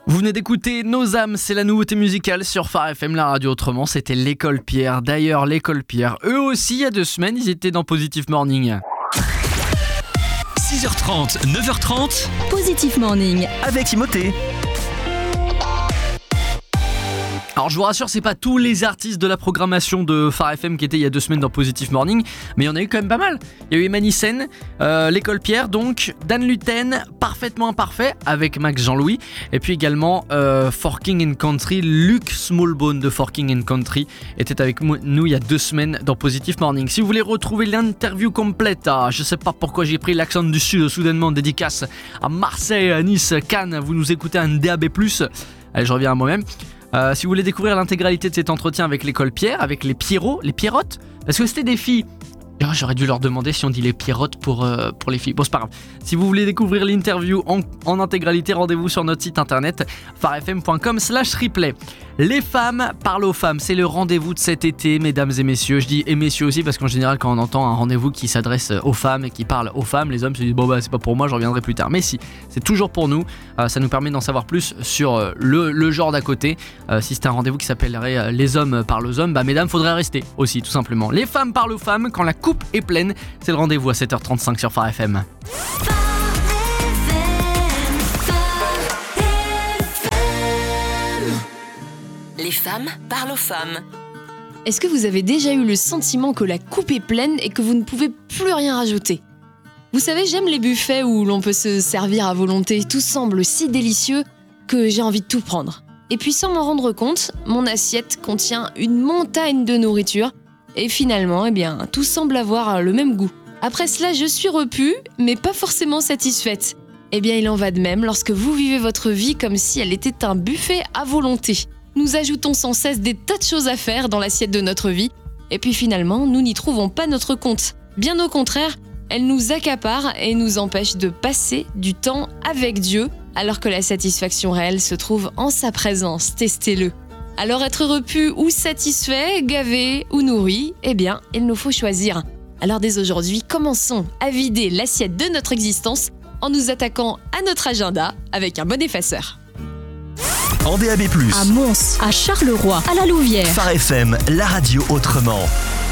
Vous venez d'écouter Nos âmes, c'est la nouveauté musicale sur Phare FM, la radio autrement, c'était l'École Pierre. D'ailleurs, l'École Pierre, eux aussi, il y a 2 semaines, ils étaient dans Positive Morning. 6h30, 9h30, Positive Morning avec Timothée. Alors je vous rassure, c'est pas tous les artistes de la programmation de Phare FM qui étaient il y a 2 semaines dans Positive Morning, mais il y en a eu quand même pas mal. Il y a eu Emmanuel, l'École Pierre, donc Dan Luten, Parfaitement Imparfait avec Max Jean-Louis, et puis également Forking and Country, Luc Smallbone de Forking and Country était avec nous il y a 2 semaines dans Positive Morning. Si vous voulez retrouver l'interview complète, je sais pas pourquoi j'ai pris l'accent du sud soudainement, dédicace à Marseille, à Nice, Cannes, vous nous écoutez un DAB+, allez je reviens à moi-même. Si vous voulez découvrir l'intégralité de cet entretien avec l'École Pierre, avec les Pierrots, les Pierrottes, parce que c'était des filles. J'aurais dû leur demander si on dit les Pierrottes pour les filles. Bon, c'est pas grave. Si vous voulez découvrir l'interview en intégralité, rendez-vous sur notre site internet pharefm.com/replay. Les femmes parlent aux femmes. C'est le rendez-vous de cet été, mesdames et messieurs. Je dis et messieurs aussi parce qu'en général, quand on entend un rendez-vous qui s'adresse aux femmes et qui parle aux femmes, les hommes se disent bon bah c'est pas pour moi, je reviendrai plus tard. Mais si, c'est toujours pour nous. Ça nous permet d'en savoir plus sur le genre d'à côté. Si c'était un rendez-vous qui s'appellerait les hommes parlent aux hommes, bah mesdames, faudrait rester aussi, tout simplement. Les femmes parlent aux femmes quand la coupe est pleine. C'est le rendez-vous à 7h35 sur Phare FM. Les femmes parlent aux femmes. Est-ce que vous avez déjà eu le sentiment que la coupe est pleine et que vous ne pouvez plus rien rajouter ? Vous savez, j'aime les buffets où l'on peut se servir à volonté. Tout semble si délicieux que j'ai envie de tout prendre. Et puis sans m'en rendre compte, mon assiette contient une montagne de nourriture. Et finalement, tout semble avoir le même goût. Après cela, je suis repue, mais pas forcément satisfaite. Il en va de même lorsque vous vivez votre vie comme si elle était un buffet à volonté. Nous ajoutons sans cesse des tas de choses à faire dans l'assiette de notre vie, et puis finalement, nous n'y trouvons pas notre compte. Bien au contraire, elle nous accapare et nous empêche de passer du temps avec Dieu, alors que la satisfaction réelle se trouve en sa présence. Testez-le. Alors être repu ou satisfait, gavé ou nourri, il nous faut choisir. Alors dès aujourd'hui, commençons à vider l'assiette de notre existence en nous attaquant à notre agenda avec un bon effaceur. En DAB+, À Mons, à Charleroi, à la Louvière. Phare FM, la radio autrement.